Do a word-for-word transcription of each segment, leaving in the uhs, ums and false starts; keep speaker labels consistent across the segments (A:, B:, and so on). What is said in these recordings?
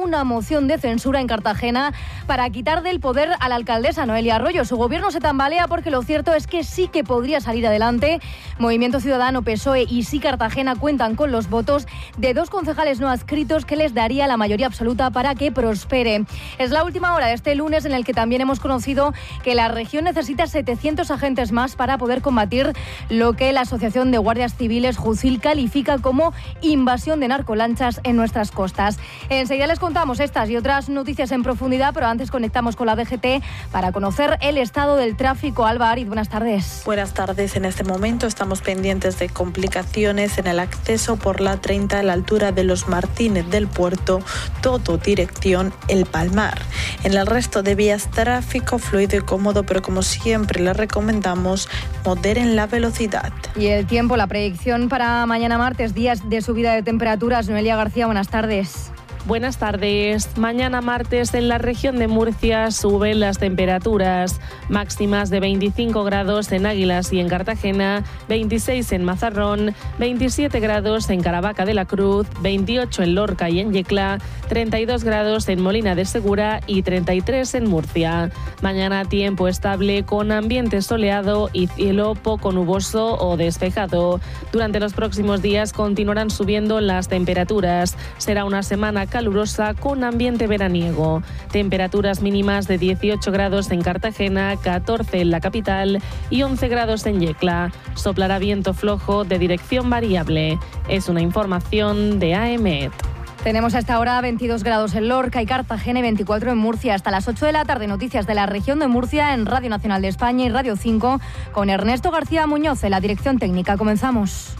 A: una moción de censura en Cartagena para quitar del poder a la alcaldesa Noelia Arroyo. Su gobierno se tambalea porque lo cierto es que sí que podría salir adelante. Movimiento Ciudadano, P S O E y Sí Cartagena cuentan con los votos de dos concejales no adscritos que les daría la mayoría absoluta para que prospere. Es la última hora de este lunes en el que también hemos conocido que la región necesita setecientos agentes más para poder combatir lo que la Asociación de Guardias Civiles Jucil califica como invasión de narcolanchas en nuestras costas. Enseguida les contamos estas y otras noticias en profundidad, pero antes conectamos con la D G T para conocer el estado del tráfico. Alba Ariz, buenas tardes.
B: Buenas tardes. En este momento estamos pendientes de complicaciones en el acceso por la treinta a la altura de Los Martínez del Puerto, todo dirección El Palmar. En el resto de vías, tráfico fluido y cómodo, pero como siempre les recomendamos, moderen la velocidad.
A: Y el tiempo, la predicción para mañana martes, días de subida de temperaturas. Noelia García, buenas tardes.
C: Buenas tardes. Mañana martes en la región de Murcia suben las temperaturas máximas de veinticinco grados en Águilas y en Cartagena, veintiséis en Mazarrón, veintisiete grados en Caravaca de la Cruz, veintiocho en Lorca y en Yecla, treinta y dos grados en Molina de Segura y treinta y tres en Murcia. Mañana tiempo estable con ambiente soleado y cielo poco nuboso o despejado. Durante los próximos días continuarán subiendo las temperaturas. Será una semana calurosa con ambiente veraniego. Temperaturas mínimas de dieciocho grados en Cartagena, catorce en la capital y once grados en Yecla. Soplará viento flojo de dirección variable. Es una información de A E M E T.
A: Tenemos hasta ahora veintidós grados en Lorca y Cartagena y veinticuatro en Murcia. Hasta las ocho de la tarde, noticias de la región de Murcia en Radio Nacional de España y Radio cinco con Ernesto García Muñoz en la dirección técnica. Comenzamos.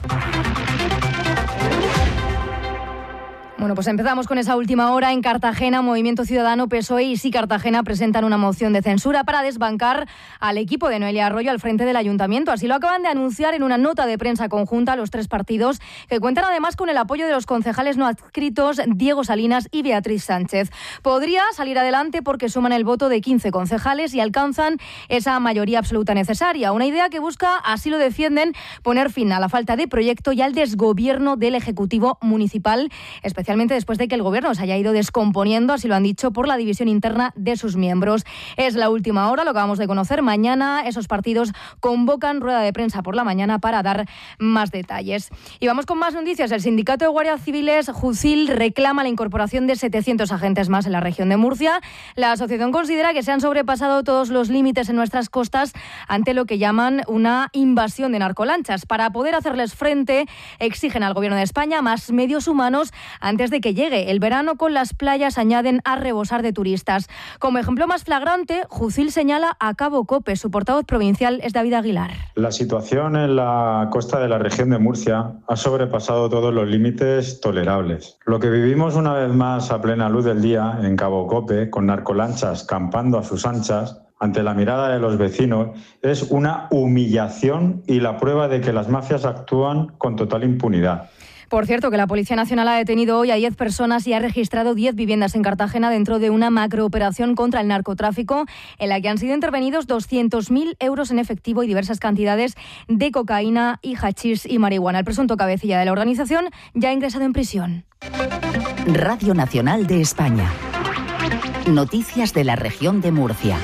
A: Bueno, pues empezamos con esa última hora. En Cartagena, Movimiento Ciudadano, P S O E y Sí Cartagena presentan una moción de censura para desbancar al equipo de Noelia Arroyo al frente del Ayuntamiento. Así lo acaban de anunciar en una nota de prensa conjunta los tres partidos, que cuentan además con el apoyo de los concejales no adscritos Diego Salinas y Beatriz Sánchez. Podría salir adelante porque suman el voto de quince concejales y alcanzan esa mayoría absoluta necesaria. Una idea que busca, así lo defienden, poner fin a la falta de proyecto y al desgobierno del Ejecutivo Municipal, especialmente después de que el Gobierno se haya ido descomponiendo, así lo han dicho, por la división interna de sus miembros. Es la última hora, lo acabamos de conocer. Mañana esos partidos convocan rueda de prensa por la mañana para dar más detalles. Y vamos con más noticias. El Sindicato de Guardias Civiles Jucil reclama la incorporación de setecientos agentes más en la región de Murcia. La asociación considera que se han sobrepasado todos los límites en nuestras costas ante lo que llaman una invasión de narcolanchas. Para poder hacerles frente, exigen al Gobierno de España más medios humanos antes de que llegue el verano, con las playas añaden a rebosar de turistas. Como ejemplo más flagrante, Jucil señala a Cabo Cope. Su portavoz provincial es David Aguilar.
D: La situación en la costa de la región de Murcia ha sobrepasado todos los límites tolerables. Lo que vivimos una vez más a plena luz del día en Cabo Cope, con narcolanchas campando a sus anchas, ante la mirada de los vecinos, es una humillación y la prueba de que las mafias actúan con total impunidad.
A: Por cierto, que la Policía Nacional ha detenido hoy a diez personas y ha registrado diez viviendas en Cartagena dentro de una macrooperación contra el narcotráfico en la que han sido intervenidos doscientos mil euros en efectivo y diversas cantidades de cocaína y hachís y marihuana. El presunto cabecilla de la organización ya ha ingresado en prisión.
E: Radio Nacional de España. Noticias de la región de Murcia.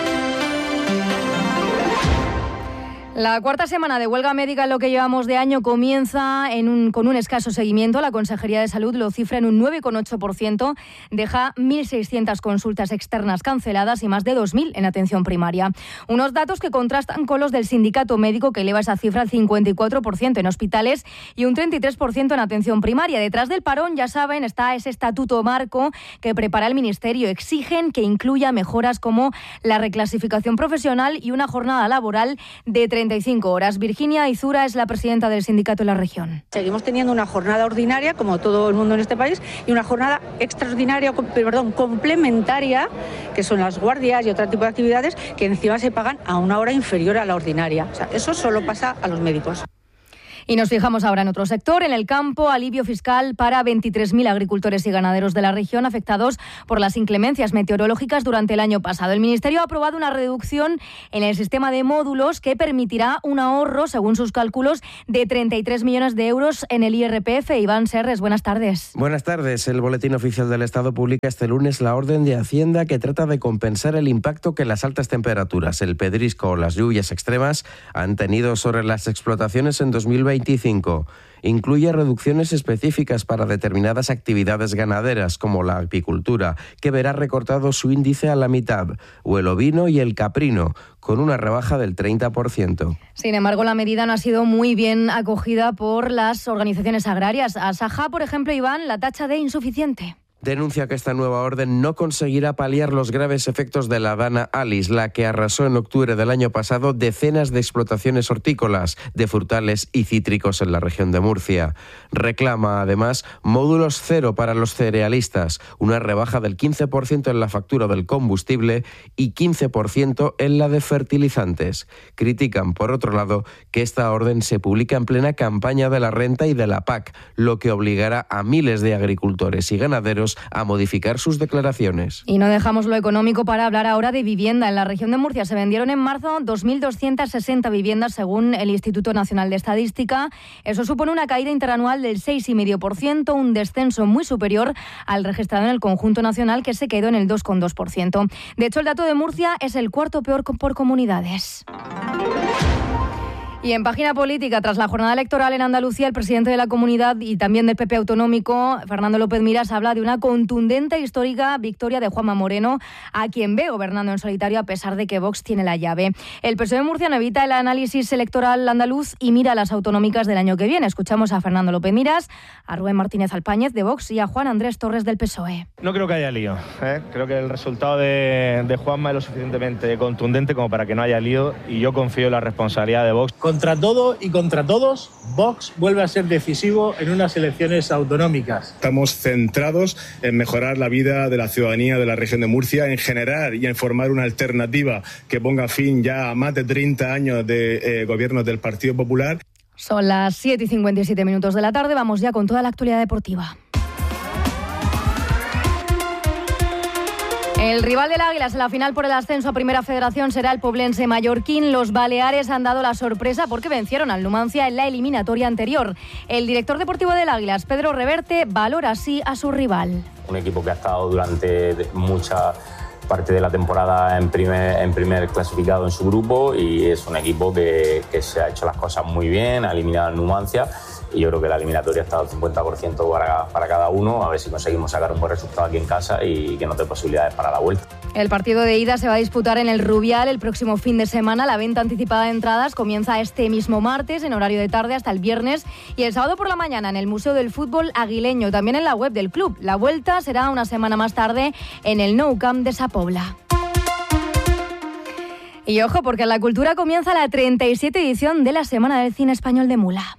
A: La cuarta semana de huelga médica en lo que llevamos de año comienza en un, con un escaso seguimiento. La Consejería de Salud lo cifra en un nueve coma ocho por ciento, deja mil seiscientas consultas externas canceladas y más de dos mil en atención primaria. Unos datos que contrastan con los del sindicato médico, que eleva esa cifra al cincuenta y cuatro por ciento en hospitales y un treinta y tres por ciento en atención primaria. Detrás del parón, ya saben, está ese estatuto marco que prepara el Ministerio. Exigen que incluya mejoras como la reclasificación profesional y una jornada laboral de treinta y cinco horas. Virginia Izura es la presidenta del sindicato en la región.
F: Seguimos teniendo una jornada ordinaria, como todo el mundo en este país, y una jornada extraordinaria, perdón, complementaria, que son las guardias y otro tipo de actividades que encima se pagan a una hora inferior a la ordinaria. O sea, eso solo pasa a los médicos.
A: Y nos fijamos ahora en otro sector, en el campo, alivio fiscal para veintitrés mil agricultores y ganaderos de la región afectados por las inclemencias meteorológicas durante el año pasado. El Ministerio ha aprobado una reducción en el sistema de módulos que permitirá un ahorro, según sus cálculos, de treinta y tres millones de euros en el I R P F. Iván Serres, buenas tardes.
G: Buenas tardes. El Boletín Oficial del Estado publica este lunes la orden de Hacienda que trata de compensar el impacto que las altas temperaturas, el pedrisco o las lluvias extremas han tenido sobre las explotaciones en dos mil veinticinco. Incluye reducciones específicas para determinadas actividades ganaderas, como la apicultura, que verá recortado su índice a la mitad, o el ovino y el caprino, con una rebaja del treinta por ciento.
A: Sin embargo, la medida no ha sido muy bien acogida por las organizaciones agrarias. Asaja, por ejemplo, Iván, la tacha de insuficiente.
G: Denuncia que esta nueva orden no conseguirá paliar los graves efectos de la Dana Alice, la que arrasó en octubre del año pasado decenas de explotaciones hortícolas, de frutales y cítricos en la región de Murcia. Reclama, además, módulos cero para los cerealistas, una rebaja del quince por ciento en la factura del combustible y quince por ciento en la de fertilizantes. Critican, por otro lado, que esta orden se publica en plena campaña de la renta y de la P A C, lo que obligará a miles de agricultores y ganaderos a modificar sus declaraciones.
A: Y no dejamos lo económico para hablar ahora de vivienda. En la región de Murcia se vendieron en marzo dos mil doscientas sesenta viviendas según el Instituto Nacional de Estadística. Eso supone una caída interanual del seis coma cinco por ciento, un descenso muy superior al registrado en el conjunto nacional, que se quedó en el dos coma dos por ciento. De hecho, el dato de Murcia es el cuarto peor por comunidades. Y en página política, tras la jornada electoral en Andalucía, el presidente de la comunidad y también del P P autonómico, Fernando López Miras, habla de una contundente e histórica victoria de Juanma Moreno, a quien ve gobernando en solitario a pesar de que Vox tiene la llave. El P S O E murciano evita el análisis electoral andaluz y mira a las autonómicas del año que viene. Escuchamos a Fernando López Miras, a Rubén Martínez Alpáñez de Vox y a Juan Andrés Torres del P S O E.
H: No creo que haya lío, ¿eh? Creo que el resultado de, de Juanma es lo suficientemente contundente como para que no haya lío, y yo confío en la responsabilidad de Vox.
I: Contra todo y contra todos, Vox vuelve a ser decisivo en unas elecciones autonómicas.
J: Estamos centrados en mejorar la vida de la ciudadanía de la región de Murcia, en generar y en formar una alternativa que ponga fin ya a más de treinta años de eh, gobierno del Partido Popular.
A: Son las siete y cincuenta y siete minutos de la tarde, vamos ya con toda la actualidad deportiva. El rival del Águilas en la final por el ascenso a Primera Federación será el poblense mallorquín. Los baleares han dado la sorpresa porque vencieron al Numancia en la eliminatoria anterior. El director deportivo del Águilas, Pedro Reverte, valora así a su rival.
K: Un equipo que ha estado durante mucha parte de la temporada en primer, en primer clasificado en su grupo, y es un equipo que, que se ha hecho las cosas muy bien, ha eliminado al Numancia. Y yo creo que la eliminatoria está al cincuenta por ciento para, para cada uno, a ver si conseguimos sacar un buen resultado aquí en casa y que no dé posibilidades para la vuelta.
A: El partido de ida se va a disputar en el Rubial el próximo fin de semana. La venta anticipada de entradas comienza este mismo martes en horario de tarde hasta el viernes, y el sábado por la mañana en el Museo del Fútbol Aguileño, también en la web del club. La vuelta será una semana más tarde en el Nou Camp de Sa Pobla. Y ojo, porque en la cultura comienza la treinta y siete edición de la Semana del Cine Español de Mula.